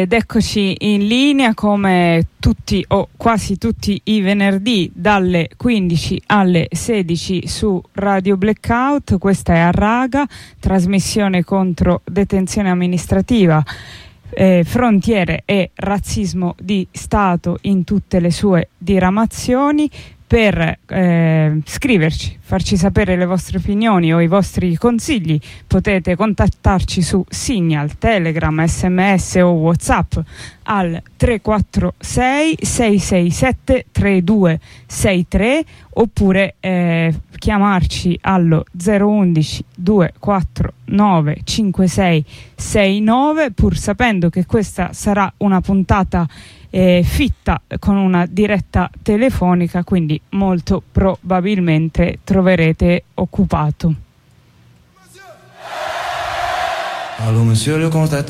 Ed eccoci in linea come tutti o quasi tutti i venerdì dalle 15 alle 16 su Radio Blackout. Questa è A Raga, trasmissione contro detenzione amministrativa, frontiere e razzismo di Stato in tutte le sue diramazioni. Per scriverci, farci sapere le vostre opinioni o i vostri consigli, potete contattarci su Signal, Telegram, SMS o WhatsApp al 346 667 3263 oppure chiamarci allo 011 249 5669, pur sapendo che questa sarà una puntata fitta con una diretta telefonica, quindi molto probabilmente troverete occupato. Allô monsieur le constatant.